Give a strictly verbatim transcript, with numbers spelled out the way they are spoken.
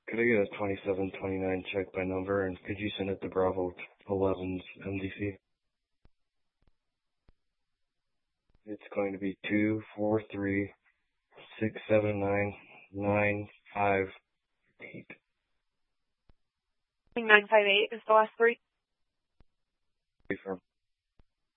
Could I get a twenty-seven twenty-nine check by number, and could you send it to Bravo eleven's M D C? It's going to be two four three six seven nine nine five eight. nine five eight is the last three.